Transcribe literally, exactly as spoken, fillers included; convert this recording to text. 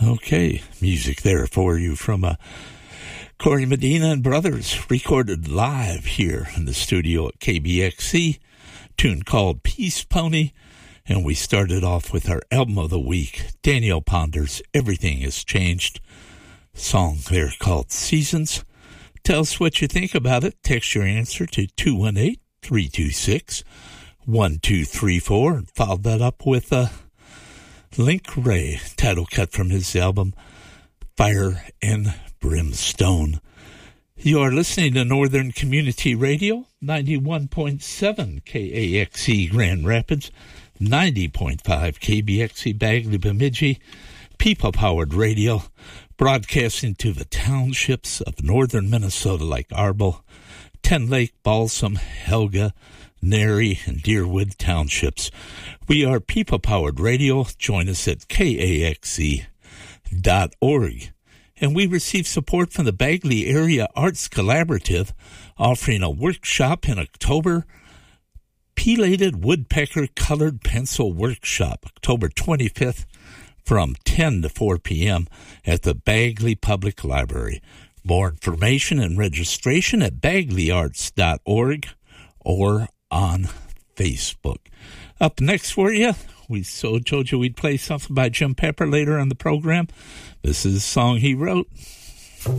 Okay, music there for you from uh, Corey Medina and Brothers, recorded live here in the studio at K B X C, tune called Peace Pony, and we started off with our album of the week, Daniel Ponder's Everything Has Changed, song there called Seasons. Tell us what you think about it. Text your answer to two one eight, three two six, one two three four and follow that up with a uh, Link Wray, title cut from his album, Fire and Brimstone. You are listening to Northern Community Radio, ninety-one point seven K A X E Grand Rapids, ninety point five K B X E Bagley Bemidji, people-powered radio, broadcasting to the townships of northern Minnesota like Arbel, Ten Lake, Balsam, Helga, Nary, and Deerwood townships. We are people-powered radio. Join us at K A X E dot org. And we receive support from the Bagley Area Arts Collaborative, offering a workshop in October, Pelated Woodpecker Colored Pencil Workshop, October twenty-fifth, from ten to four p.m. at the Bagley Public Library. More information and registration at bagley arts dot org or on Facebook. Up next for you, we so told you we'd play something by Jim Pepper later on the program. This is a song he wrote.